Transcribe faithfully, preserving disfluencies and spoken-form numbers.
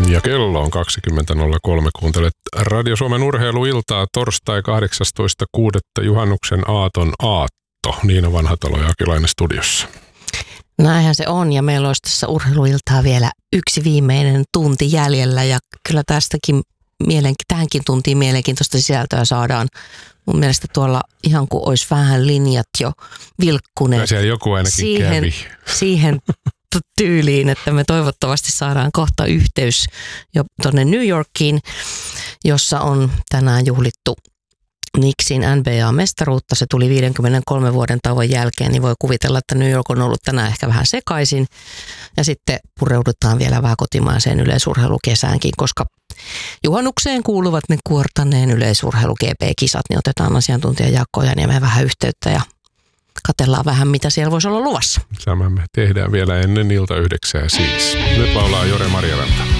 Ja kello on kaksikymmentä nolla kolme. Kuuntelet Radio Suomen urheiluiltaa torstai kahdeksastoista kuudetta juhannuksen aaton aatto. Niina Vanhatalo ja Akilainen studiossa. Näinhän se on, ja meillä olisi tässä urheiluiltaa vielä yksi viimeinen tunti jäljellä, ja kyllä tästäkin mielenki- tähänkin tuntiin mielenkiintoista sisältöä saadaan. Mun mielestä tuolla ihan kuin olisi vähän linjat jo vilkkuneet. Ja siellä joku ainakin siihen, kävi. Siihen tyyliin, että me toivottavasti saadaan kohta yhteys jo tuonne New Yorkiin, jossa on tänään juhlittu Knicksin N B A-mestaruutta. Se tuli viidenkymmenenkolmen vuoden tauon jälkeen, niin voi kuvitella, että New York on ollut tänään ehkä vähän sekaisin. Ja sitten pureudutaan vielä vähän kotimaiseen yleisurheilukesäänkin, koska juhannukseen kuuluvat ne kuortaneen yleisurheilu G P-kisat, niin otetaan asiantuntija Jaakko Ojaniemen vähän yhteyttä ja katsellaan vähän, mitä siellä voisi olla luvassa. Tämä me tehdään vielä ennen ilta yhdeksää siis. Nyt laulaa Jore Marjaranta.